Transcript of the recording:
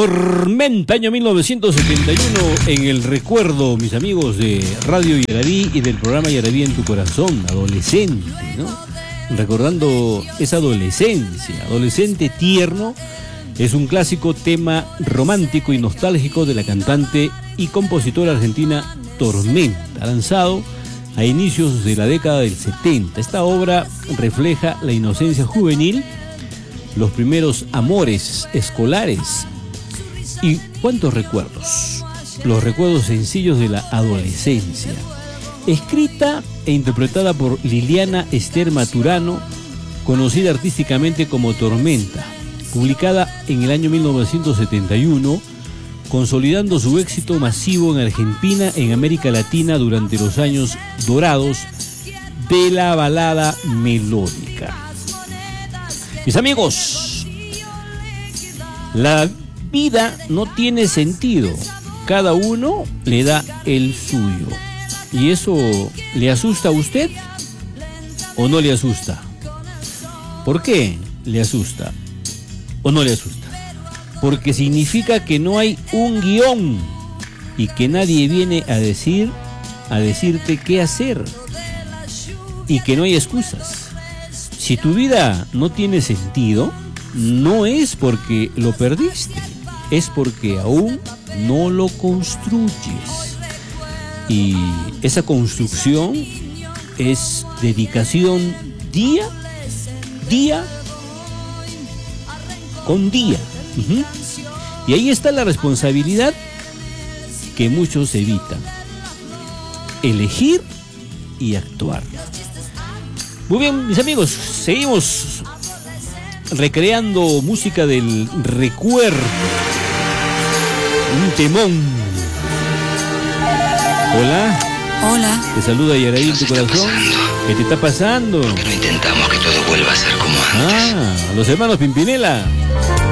Tormenta, año 1971, en el recuerdo, mis amigos de Radio Yaraví y del programa Yaraví en tu corazón, adolescente, ¿no? Recordando esa adolescencia, adolescente tierno, es un clásico tema romántico y nostálgico de la cantante y compositora argentina Tormenta, lanzado a inicios de la década del 70. Esta obra refleja la inocencia juvenil, los primeros amores escolares y cuántos recuerdos, los recuerdos sencillos de la adolescencia. Escrita e interpretada por Liliana Esther Maturano, conocida artísticamente como Tormenta, publicada en el año 1971, consolidando su éxito masivo en Argentina, en América Latina durante los años dorados de la balada melódica. Mis amigos, la vida no tiene sentido, cada uno le da el suyo. ¿Y eso le asusta a usted o no le asusta? ¿Por qué le asusta o no le asusta? Porque significa que no hay un guión y que nadie viene a decirte qué hacer y que no hay excusas. Si tu vida no tiene sentido, no es porque lo perdiste, es porque aún no lo construyes. Y esa construcción es dedicación día con día. Y ahí está la responsabilidad que muchos evitan: elegir y actuar. Muy bien, mis amigos, seguimos recreando música del recuerdo. Un temón. Hola. Hola. Te saluda Yaraví en tu corazón. ¿Qué te está pasando? ¿Por qué no intentamos que todo vuelva a ser como antes? Los hermanos Pimpinela.